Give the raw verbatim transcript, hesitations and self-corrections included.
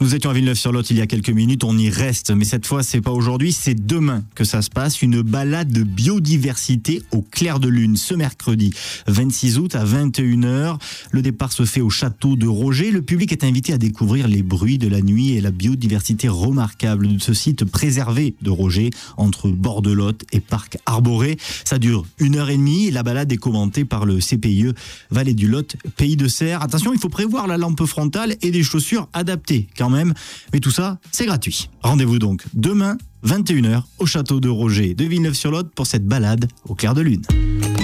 Nous étions à Villeneuve-sur-Lot il y a quelques minutes, on y reste, mais cette fois c'est pas aujourd'hui, c'est demain que ça se passe, une balade de biodiversité au clair de lune, ce mercredi vingt-six août à vingt et une heures. Le départ se fait au château de Roger, le public est invité à découvrir les bruits de la nuit et la biodiversité remarquable de ce site préservé de Roger, entre bord de Lot et parc arboré. Ça dure une heure et demie, et la balade est commentée par le C P I E Vallée du Lot, Pays de Serres. Attention, il faut prévoir la lampe frontale et des chaussures adaptées quand même, mais tout ça, c'est gratuit. Rendez-vous donc demain, vingt et une heures, au château de Roger de Villeneuve-sur-Lot pour cette balade au clair de lune.